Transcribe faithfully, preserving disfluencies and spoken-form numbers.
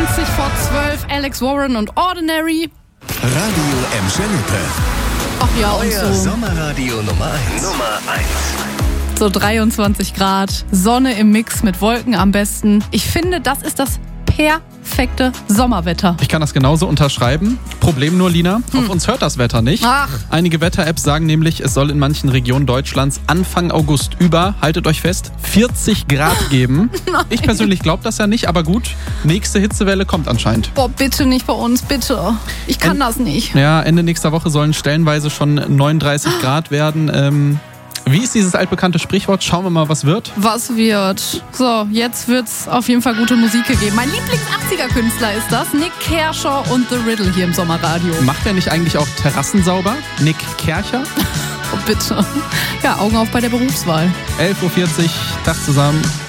zwanzig vor zwölf, Alex Warren und Ordinary. Radio Emschelte. Ach ja, und Euer so. Sommerradio Nummer eins. Nummer eins. So dreiundzwanzig Grad, Sonne im Mix mit Wolken am besten. Ich finde, das ist das perfekte Sommerwetter. Ich kann das genauso unterschreiben. Problem nur, Lina, hm. auf uns hört das Wetter nicht. Ach. Einige Wetter-Apps sagen nämlich, es soll in manchen Regionen Deutschlands Anfang August über, haltet euch fest, vierzig Grad geben. Ich persönlich glaube das ja nicht, aber gut, nächste Hitzewelle kommt anscheinend. Boah, bitte nicht bei uns, bitte. Ich kann en- das nicht. Ja, Ende nächster Woche sollen stellenweise schon neununddreißig Grad werden. Ähm, Wie ist dieses altbekannte Sprichwort? Schauen wir mal, was wird. Was wird? So, jetzt wird's auf jeden Fall gute Musik gegeben. Mein Lieblings-achtziger-Künstler ist das. Nick Kershaw und The Riddle hier im Sommerradio. Macht er nicht eigentlich auch Terrassen sauber? Nick Kercher? Oh, bitte. Ja, Augen auf bei der Berufswahl. elf Uhr vierzig, Tag zusammen.